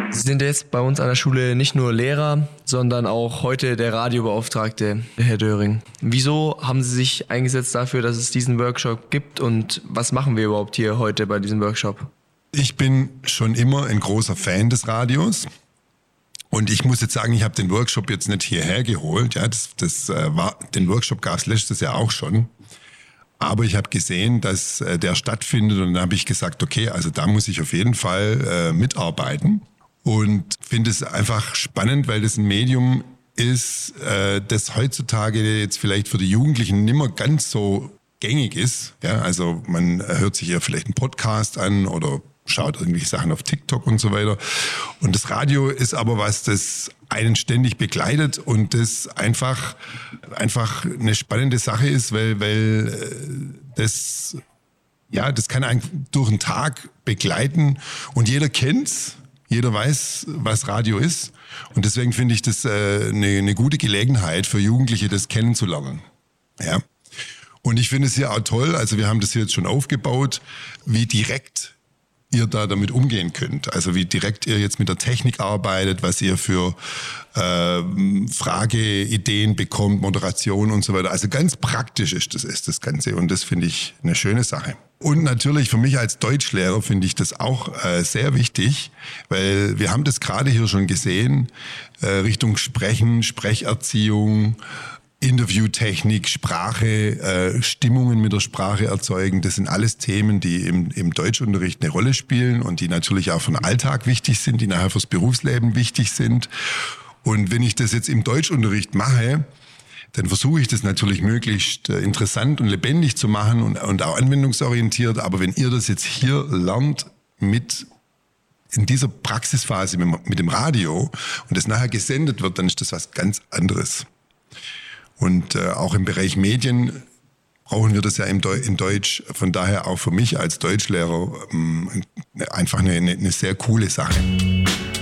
Sie sind jetzt bei uns an der Schule nicht nur Lehrer, sondern auch heute der Radiobeauftragte, Herr Döring. Wieso haben Sie sich eingesetzt dafür, dass es diesen Workshop gibt und was machen wir überhaupt hier heute bei diesem Workshop? Ich bin schon immer ein großer Fan des Radios. Und ich muss jetzt sagen, ich habe den Workshop jetzt nicht hierher geholt. Ja, den Workshop gab es letztes Jahr auch schon. Aber ich habe gesehen, dass der stattfindet und dann habe ich gesagt, okay, also da muss ich auf jeden Fall mitarbeiten. Und finde es einfach spannend, weil das ein Medium ist, das heutzutage jetzt vielleicht für die Jugendlichen nicht mehr ganz so gängig ist. Ja, also man hört sich ja vielleicht einen Podcast an oder schaut irgendwelche Sachen auf TikTok und so weiter. Und das Radio ist aber was, das einen ständig begleitet und das einfach eine spannende Sache ist, weil das kann einen durch den Tag begleiten und jeder kennt's. Jeder weiß, was Radio ist. Und deswegen finde ich das eine gute Gelegenheit für Jugendliche, das kennenzulernen. Ja. Und ich finde es hier auch toll, also wir haben das hier jetzt schon aufgebaut, wie direkt ihr da damit umgehen könnt. Also wie direkt ihr jetzt mit der Technik arbeitet, was ihr für Frageideen bekommt, Moderation und so weiter. Also ganz praktisch ist das Ganze und das finde ich eine schöne Sache. Und natürlich für mich als Deutschlehrer finde ich das auch sehr wichtig, weil wir haben das gerade hier schon gesehen, Richtung Sprechen, Sprecherziehung, Interviewtechnik, Sprache, Stimmungen mit der Sprache erzeugen, das sind alles Themen, die im Deutschunterricht eine Rolle spielen und die natürlich auch für den Alltag wichtig sind, die nachher fürs Berufsleben wichtig sind. Und wenn ich das jetzt im Deutschunterricht mache, dann versuche ich das natürlich möglichst interessant und lebendig zu machen und auch anwendungsorientiert. Aber wenn ihr das jetzt hier lernt in dieser Praxisphase mit dem Radio und das nachher gesendet wird, dann ist das was ganz anderes. Und auch im Bereich Medien brauchen wir das ja in Deutsch. Von daher auch für mich als Deutschlehrer einfach eine sehr coole Sache.